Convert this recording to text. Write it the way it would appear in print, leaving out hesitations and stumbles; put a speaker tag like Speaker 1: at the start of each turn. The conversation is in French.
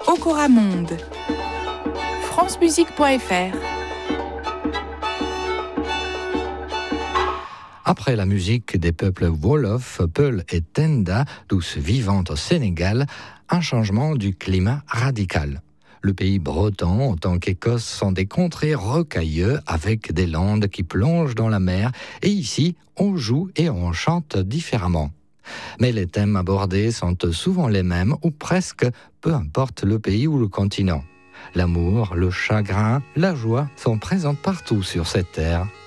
Speaker 1: Okora Monde. francemusique.fr.
Speaker 2: Après la musique des peuples Wolof, Peul et Tenda, tous vivant au Sénégal, un changement du climat radical. Le pays breton, autant qu'Écosse, sont des contrées rocailleux avec des landes qui plongent dans la mer. Et ici, on joue et on chante différemment. Mais les thèmes abordés sont souvent les mêmes, ou presque, peu importe le pays ou le continent. L'amour, le chagrin, la joie sont présents partout sur cette terre.